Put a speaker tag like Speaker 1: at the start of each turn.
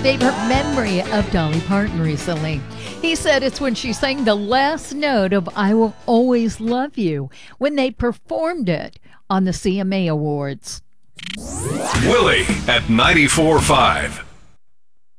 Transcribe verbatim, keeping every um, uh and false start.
Speaker 1: favorite memory of Dolly Parton recently. He said it's when she sang the last note of I Will Always Love You when they performed it on the C M A Awards.
Speaker 2: Willie at ninety-four point five.